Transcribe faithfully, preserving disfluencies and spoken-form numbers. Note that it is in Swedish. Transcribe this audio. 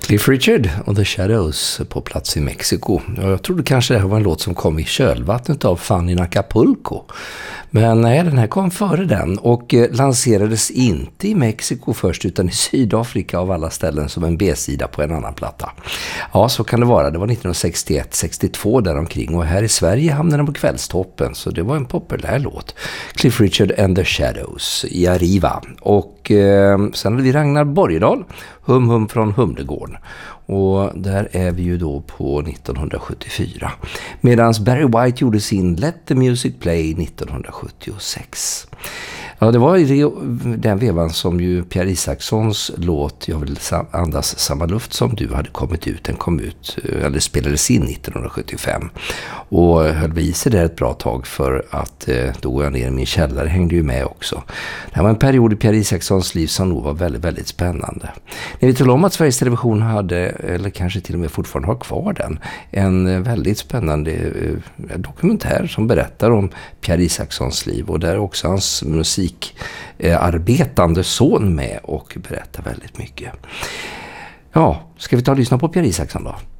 Cliff Richard och The Shadows på plats i Mexiko. Jag trodde kanske det här var en låt som kom i kölvattnet av Fanny in Acapulco. Men nej, den här kom före den och lanserades inte i Mexiko först utan i Sydafrika av alla ställen som en B-sida på en annan platta. Ja, så kan det vara. Det var nittonhundrasextioett sextiotvå däromkring och här i Sverige hamnade den på kvällstoppen, så det var en populär låt. Cliff Richard and The Shadows i Arriva. Och eh, sen hade vi Ragnar Borgedal, Hum Hum från Humlegården. Och där är vi ju då på nittonhundrasjuttiofyra. Medan Barry White gjorde sin Let the Music Play nittonhundrasjuttiosex. Ja, det var i den vevan som ju Pierre Isaacsons låt Jag vill andas samma luft som du hade kommit ut. Den kom ut, eller spelades in nittonhundrasjuttiofem. Och höll vi sig där ett bra tag för att då går jag ner i min källare, hängde ju med också. Det var en period i Pierre Isaacsons liv som nog var väldigt, väldigt spännande. Ni vet väl om att Sveriges Television hade, eller kanske till och med fortfarande har kvar den, en väldigt spännande eh, dokumentär som berättar om Pierre Isaacsons liv och där också hans musikarbetande son med och berättar väldigt mycket. Ja, ska vi ta och lyssna på Pierre Isacsson då?